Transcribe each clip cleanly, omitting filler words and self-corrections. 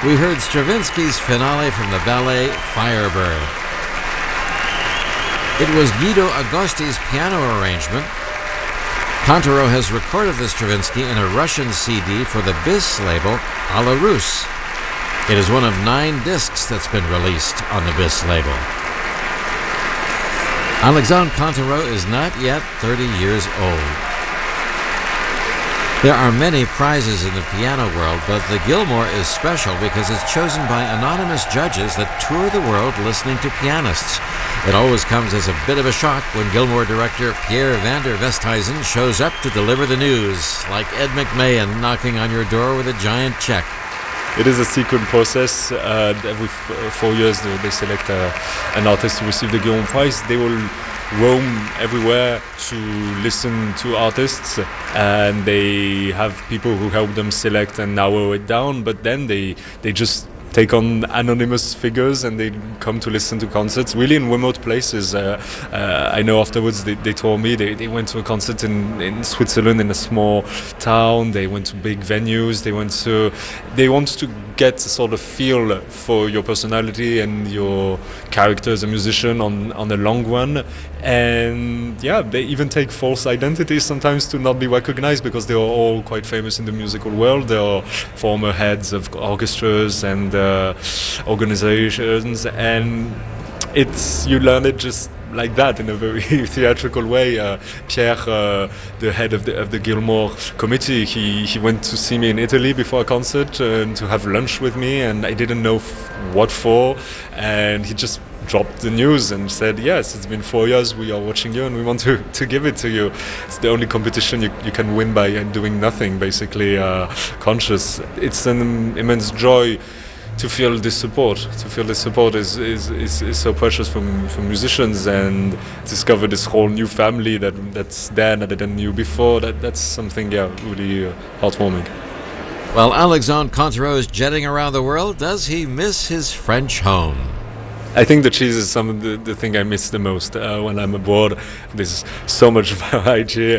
We heard Stravinsky's finale from the ballet Firebird. It was Guido Agosti's piano arrangement. Contaro has recorded the Stravinsky in a Russian CD for the BIS label, A la Russe. It is one of 9 discs that's been released on the BIS label. Alexandre Contaro is not yet 30 years old. There are many prizes in the piano world, but the Gilmore is special because it's chosen by anonymous judges that tour the world listening to pianists. It always comes as a bit of a shock when Gilmore director Pierre van der Westhuizen shows up to deliver the news, like Ed McMahon knocking on your door with a giant check. It is a secret process. Every 4 years they select an artist to receive the Guilmore Prize. They will roam everywhere to listen to artists, and they have people who help them select and narrow it down, but then they just take on anonymous figures and they come to listen to concerts really in remote places. I know afterwards they told me they went to a concert in Switzerland in a small town. They went to big venues. They want to get a sort of feel for your personality and your character as a musician on the long run. And yeah, they even take false identities sometimes to not be recognized because they are all quite famous in the musical world. They are former heads of orchestras and organizations, and you learn it just like that in a very theatrical way. Pierre, the head of the Gilmore committee, he went to see me in Italy before a concert to have lunch with me, and I didn't know what for, and he just dropped the news and said, yes, it's been 4 years, we are watching you and we want to give it to you. It's the only competition you can win by doing nothing, basically conscious. It's an immense joy to feel this support. To feel this support is so precious for musicians, and discover this whole new family that's there that I didn't knew before. That's something, really heartwarming. While Alexandre Contaro is jetting around the world, does he miss his French home? I think the cheese is the thing I miss the most when I'm abroad. There's so much variety.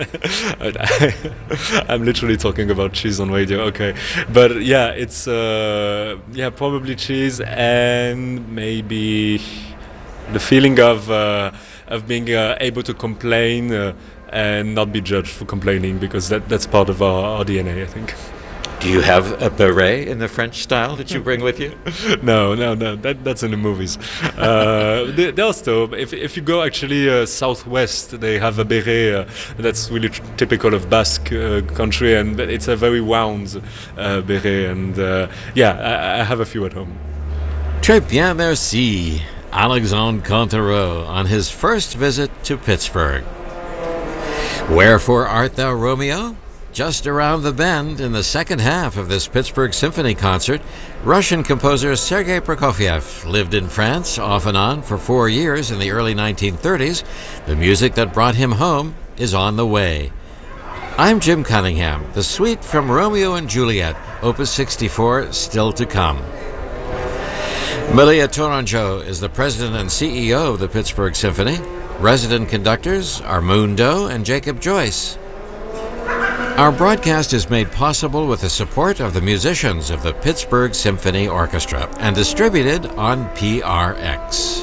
I'm literally talking about cheese on radio, okay. But yeah, it's probably cheese, and maybe the feeling of being able to complain and not be judged for complaining, because that's part of our DNA, I think. Do you have a beret in the French style that you bring with you? No. That's in the movies. They also, if you go actually southwest, they have a beret that's really typical of Basque country, and it's a very round beret. And I have a few at home. Très bien, merci. Alexandre Contaro on his first visit to Pittsburgh. Wherefore art thou, Romeo? Just around the bend, in the second half of this Pittsburgh Symphony concert, Russian composer Sergei Prokofiev lived in France off and on for 4 years in the early 1930s. The music that brought him home is on the way. I'm Jim Cunningham. The suite from Romeo and Juliet, Opus 64, still to come. Malia Tourangeau is the president and CEO of the Pittsburgh Symphony. Resident conductors are Moon Doe and Jacob Joyce. Our broadcast is made possible with the support of the musicians of the Pittsburgh Symphony Orchestra and distributed on PRX.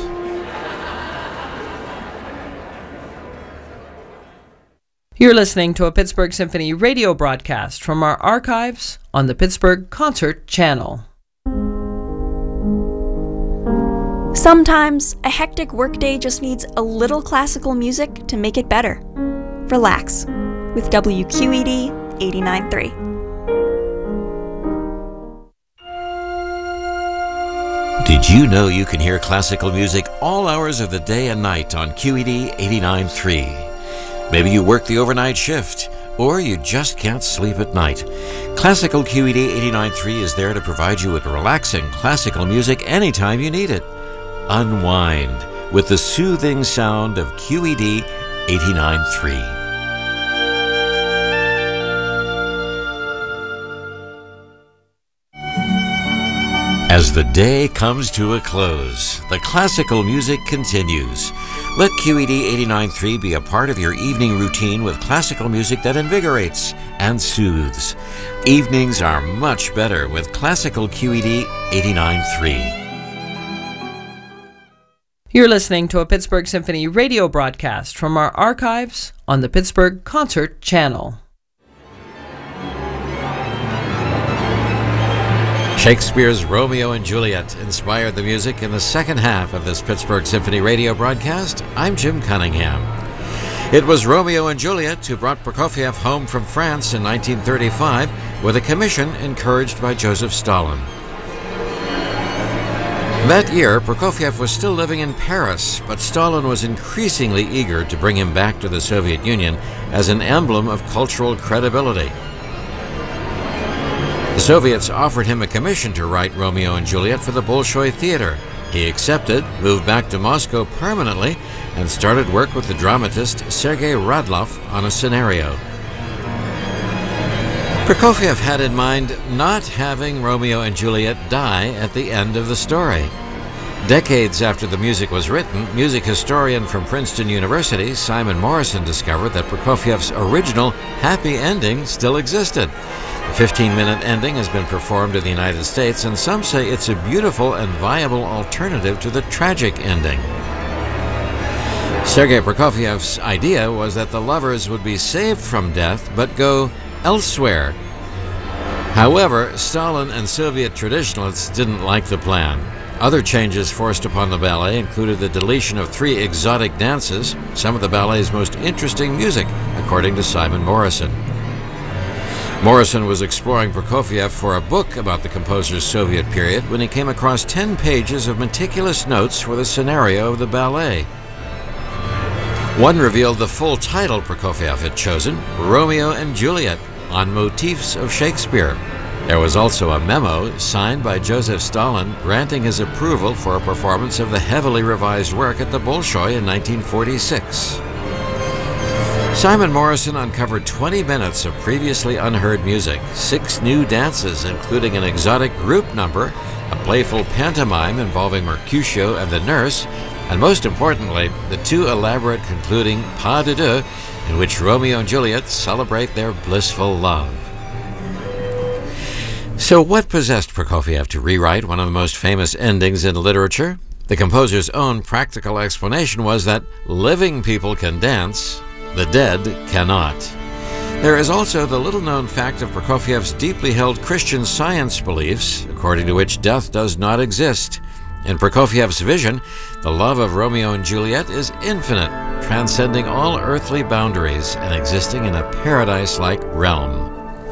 You're listening to a Pittsburgh Symphony radio broadcast from our archives on the Pittsburgh Concert Channel. Sometimes a hectic workday just needs a little classical music to make it better. Relax with WQED 89.3. Did you know you can hear classical music all hours of the day and night on QED 89.3? Maybe you work the overnight shift, or you just can't sleep at night. Classical QED 89.3 is there to provide you with relaxing classical music anytime you need it. Unwind with the soothing sound of QED 89.3. As the day comes to a close, the classical music continues. Let QED 89.3 be a part of your evening routine with classical music that invigorates and soothes. Evenings are much better with classical QED 89.3. You're listening to a Pittsburgh Symphony radio broadcast from our archives on the Pittsburgh Concert Channel. Shakespeare's Romeo and Juliet inspired the music in the second half of this Pittsburgh Symphony radio broadcast. I'm Jim Cunningham. It was Romeo and Juliet who brought Prokofiev home from France in 1935 with a commission encouraged by Joseph Stalin. That year, Prokofiev was still living in Paris, but Stalin was increasingly eager to bring him back to the Soviet Union as an emblem of cultural credibility. The Soviets offered him a commission to write Romeo and Juliet for the Bolshoi Theater. He accepted, moved back to Moscow permanently, and started work with the dramatist Sergei Radloff on a scenario. Prokofiev had in mind not having Romeo and Juliet die at the end of the story. Decades after the music was written, music historian from Princeton University, Simon Morrison, discovered that Prokofiev's original happy ending still existed. The 15-minute ending has been performed in the United States, and some say it's a beautiful and viable alternative to the tragic ending. Sergei Prokofiev's idea was that the lovers would be saved from death but go elsewhere. However, Stalin and Soviet traditionalists didn't like the plan. Other changes forced upon the ballet included the deletion of 3 exotic dances, some of the ballet's most interesting music, according to Simon Morrison. Morrison was exploring Prokofiev for a book about the composer's Soviet period when he came across 10 pages of meticulous notes for the scenario of the ballet. One revealed the full title Prokofiev had chosen, Romeo and Juliet, on motifs of Shakespeare. There was also a memo signed by Joseph Stalin granting his approval for a performance of the heavily revised work at the Bolshoi in 1946. Simon Morrison uncovered 20 minutes of previously unheard music, 6 new dances including an exotic group number, a playful pantomime involving Mercutio and the nurse, and most importantly, the 2 elaborate concluding pas de deux in which Romeo and Juliet celebrate their blissful love. So what possessed Prokofiev to rewrite one of the most famous endings in literature? The composer's own practical explanation was that living people can dance, the dead cannot. There is also the little-known fact of Prokofiev's deeply held Christian Science beliefs, according to which death does not exist. In Prokofiev's vision, the love of Romeo and Juliet is infinite, transcending all earthly boundaries and existing in a paradise-like realm.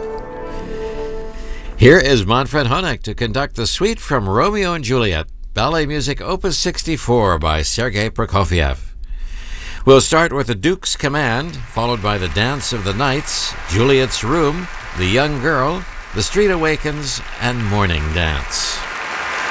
Here is Manfred Honeck to conduct the suite from Romeo and Juliet, ballet music opus 64 by Sergei Prokofiev. We'll start with the Duke's Command, followed by the Dance of the Knights, Juliet's Room, The Young Girl, The Street Awakens, and Morning Dance.